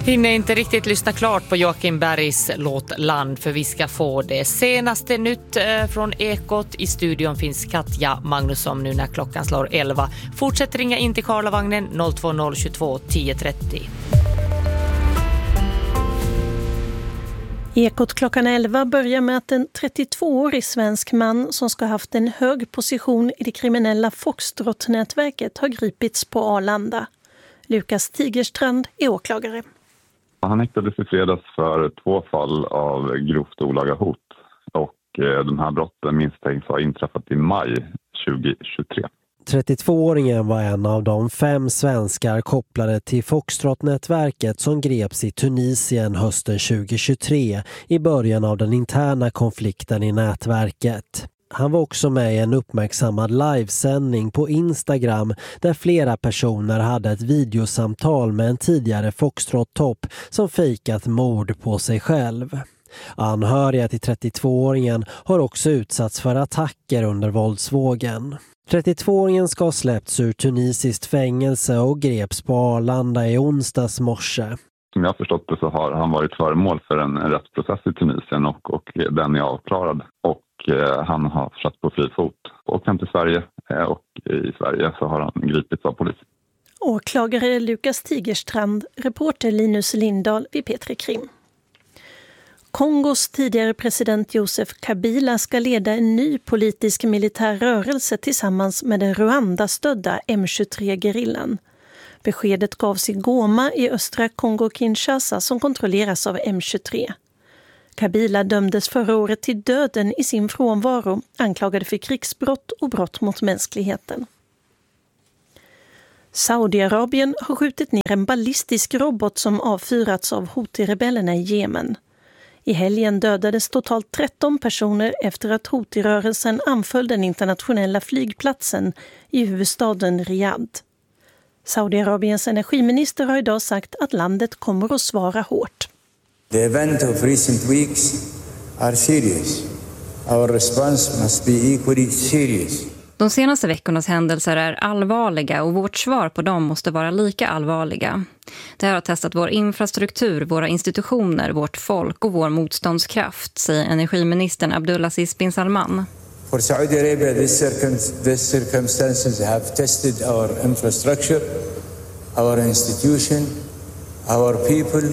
Hinner inte riktigt lyssna klart på Joakim Bergs låt Land, för vi ska få det senaste nytt från Ekot. I studion finns Katja Magnusson nu när klockan slår 11. Fortsätt ringa in till Karlavagnen 020 22 1030. Ekot klockan 11 börjar med att en 32-årig svensk man som ska ha haft en hög position i det kriminella Foxtrot-nätverket har gripits på Arlanda. Lukas Tigerstrand är åklagare. Han häktades i fredags för 2 fall av grovt olaga hot, och de här brotten misstänks ha inträffat i maj 2023. 32-åringen var en av de 5 svenskar kopplade till Foxtrot-nätverket som greps i Tunisien hösten 2023 i början av den interna konflikten i nätverket. Han var också med i en uppmärksammad livesändning på Instagram där flera personer hade ett videosamtal med en tidigare Foxtrot-topp som fejkat mord på sig själv. Anhöriga till 32-åringen har också utsatts för attacker under våldsvågen. 32-åringen ska ha släppts ur tunisiskt fängelse och greps på Arlanda i onsdags morse. Som jag har förstått det så har han varit föremål för en rättsprocess i Tunisien och den är avklarad. Och han har satt på fri fot och hem till Sverige, och i Sverige så har han gripits av polis. Åklagare Lukas Tigerstrand, reporter Linus Lindahl vid P3 Krim. Kongos tidigare president Joseph Kabila ska leda en ny politisk militär rörelse tillsammans med den Rwanda-stödda M23-gerillan. Beskedet gavs i Goma i östra Kongo-Kinshasa som kontrolleras av M23. Kabila dömdes förra året till döden i sin frånvaro, anklagad för krigsbrott och brott mot mänskligheten. Saudiarabien har skjutit ner en ballistisk robot som avfyrats av Houthi-rebellerna i Jemen. I helgen dödades totalt 13 personer efter att Houthi-rörelsen anföll den internationella flygplatsen i huvudstaden Riyadh. Saudiarabiens energiminister har idag sagt att landet kommer att svara hårt. The events of recent weeks are serious. Our response must be equally serious. De senaste veckornas händelser är allvarliga och vårt svar på dem måste vara lika allvarliga. Det här har testat vår infrastruktur, våra institutioner, vårt folk och vår motståndskraft, säger energiministern Abdulaziz bin Salman. For Saudi Arabia, these circumstances have tested our infrastructure, our institution, our people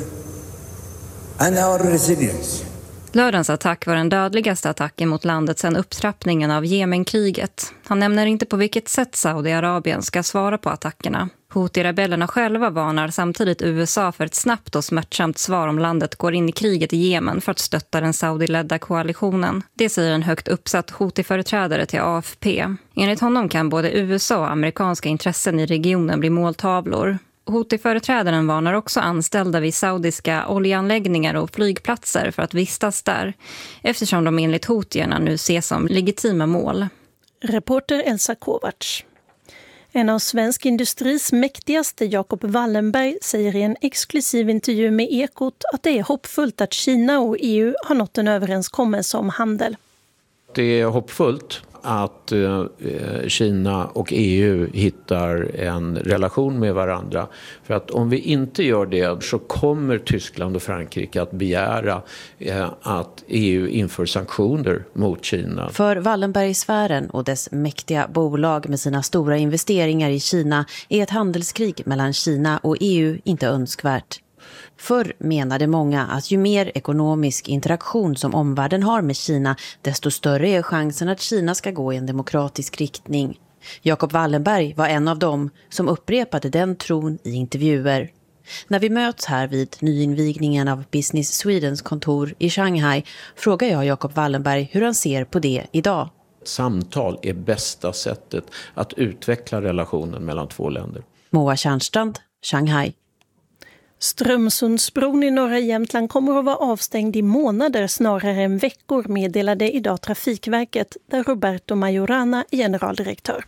and our resilience. Lördagens attack var den dödligaste attacken mot landet sedan upptrappningen av Jemenkriget. Han nämner inte på vilket sätt Saudiarabien ska svara på attackerna. Houthi-rebellerna själva varnar samtidigt USA för ett snabbt och smärtsamt svar om landet går in i kriget i Jemen för att stötta den Saudi-ledda koalitionen. Det säger en högt uppsatt Houthi-företrädare till AFP. Enligt honom kan både USA och amerikanska intressen i regionen bli måltavlor. Houthi-företrädaren varnar också anställda vid saudiska oljeanläggningar och flygplatser för att vistas där, eftersom de enligt houtierna nu ses som legitima mål. Reporter Elsa Kovacs. En av svensk industris mäktigaste, Jacob Wallenberg, säger i en exklusiv intervju med Ekot att det är hoppfullt att Kina och EU har nått en överenskommelse om handel. Det är hoppfullt att Kina och EU hittar en relation med varandra. För att om vi inte gör det så kommer Tyskland och Frankrike att begära att EU inför sanktioner mot Kina. För Wallenbergsfären och dess mäktiga bolag med sina stora investeringar i Kina är ett handelskrig mellan Kina och EU inte önskvärt. Förr menade många att ju mer ekonomisk interaktion som omvärlden har med Kina, desto större är chansen att Kina ska gå i en demokratisk riktning. Jacob Wallenberg var en av dem som upprepade den tron i intervjuer. När vi möts här vid nyinvigningen av Business Swedens kontor i Shanghai frågar jag Jacob Wallenberg hur han ser på det idag. Samtal är bästa sättet att utveckla relationen mellan två länder. Moa Tjärnstrand, Shanghai. Strömsundsbron i norra Jämtland kommer att vara avstängd i månader snarare än veckor, meddelade idag Trafikverket, där Roberto Majorana är generaldirektör.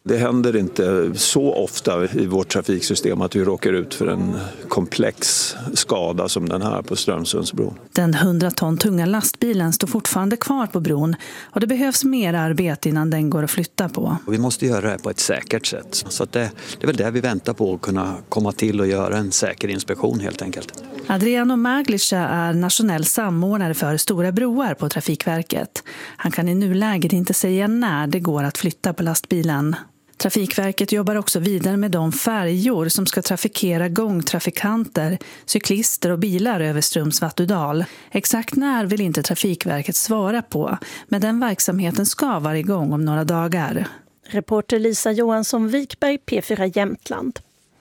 Det händer inte så ofta i vårt trafiksystem att vi råkar ut för en komplex skada som den här på Strömsundsbron. Den 100 ton tunga lastbilen står fortfarande kvar på bron och det behövs mer arbete innan den går att flytta på. Vi måste göra det på ett säkert sätt. Så att det är väl det vi väntar på, att kunna komma till och göra en säker inspektion helt enkelt. Adriano Maglica är nationell samordnare för stora broar på Trafikverket. Han kan i nuläget inte säga när det går att flytta på lastbilen. Trafikverket jobbar också vidare med de färjor som ska trafikera gångtrafikanter, cyklister och bilar över Strömsvattudal. Exakt när vill inte Trafikverket svara på, men den verksamheten ska vara igång om några dagar. Reporter Lisa Johansson Wikberg, P4 Jämtland.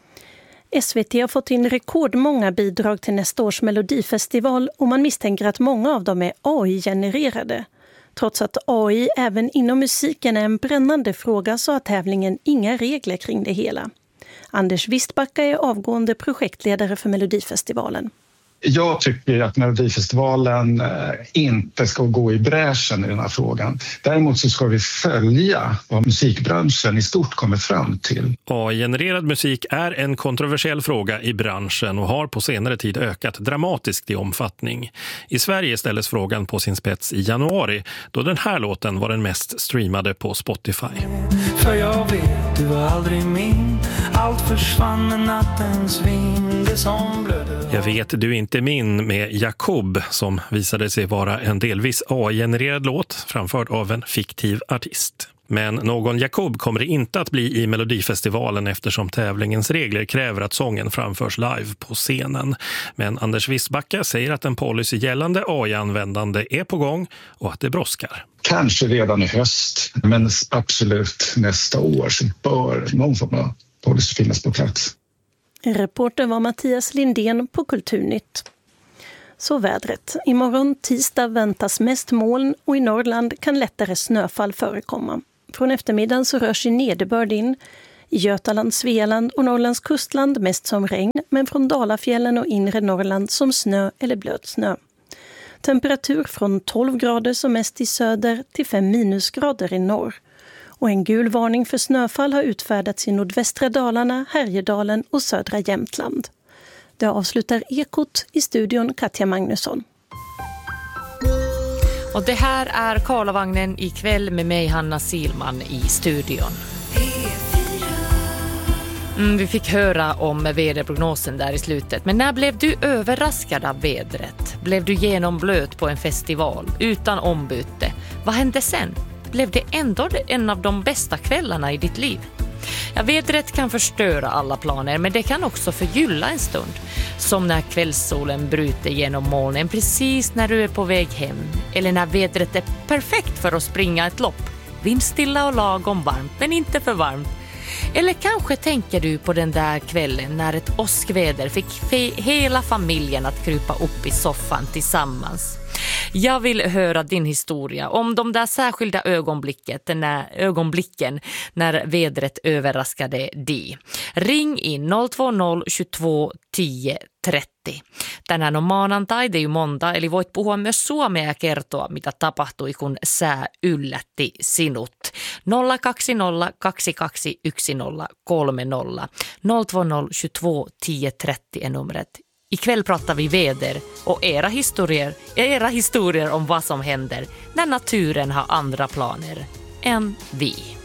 SVT har fått in rekordmånga bidrag till nästa års Melodifestival och man misstänker att många av dem är AI-genererade. Trots att AI även inom musiken är en brännande fråga så har tävlingen inga regler kring det hela. Anders Wistbacka är avgående projektledare för Melodifestivalen. Jag tycker att Melodifestivalen inte ska gå i bräschen i den här frågan. Däremot så ska vi följa vad musikbranschen i stort kommer fram till. AI-genererad musik är en kontroversiell fråga i branschen och har på senare tid ökat dramatiskt i omfattning. I Sverige ställdes frågan på sin spets i januari då den här låten var den mest streamade på Spotify. För jag vet, du var aldrig min. Allt försvann med nattens vind, det som blödde. Jag vet, du är inte min med Jakob som visade sig vara en delvis AI-genererad låt framförd av en fiktiv artist. Men någon Jakob kommer det inte att bli i Melodifestivalen eftersom tävlingens regler kräver att sången framförs live på scenen. Men Anders Wistbacka säger att en policy gällande AI-användande är på gång och att det brådskar. Kanske redan i höst, men absolut nästa år så bör någon form av policy finnas på plats. Reporter var Mattias Lindén på Kulturnytt. Så vädret. Imorgon tisdag väntas mest moln och i Norrland kan lättare snöfall förekomma. Från eftermiddagen så rör sig nederbörd in. I Götaland, Svealand och Norrlands kustland mest som regn, men från Dalafjällen och inre Norrland som snö eller blöt snö. Temperatur från 12 grader som mest i söder till 5 minusgrader i norr. Och en gul varning för snöfall har utfärdats i nordvästra Dalarna, Härjedalen och södra Jämtland. Det avslutar Ekot, i studion Katja Magnusson. Och det här är Karlavagnen ikväll med mig Hanna Silman i studion. Vi fick höra om väderprognosen där i slutet. Men när blev du överraskad av vädret? Blev du genomblöt på en festival utan ombyte? Vad hände sen? Blev det ändå en av de bästa kvällarna i ditt liv? Ja, vädret kan förstöra alla planer, men det kan också förgylla en stund. Som när kvällssolen bryter genom molnen precis när du är på väg hem. Eller när vädret är perfekt för att springa ett lopp. Vindstilla och lagom varmt, men inte för varmt. Eller kanske tänker du på den där kvällen när ett åskväder fick hela familjen att krypa upp i soffan tillsammans. Jag vill höra din historia om de där särskilda ögonblicken när vädret överraskade dig. Ring in 020 22 10 30. Tänään on maanantai, det är ju måndag, eli voit puhua myös suomea ja kertoa, mitä tapahtui, kun sää yllätti sinut. 020 22 10 30. 020 22 10 30 är numret. Ikväll pratar vi väder och era historier om vad som händer när naturen har andra planer än vi.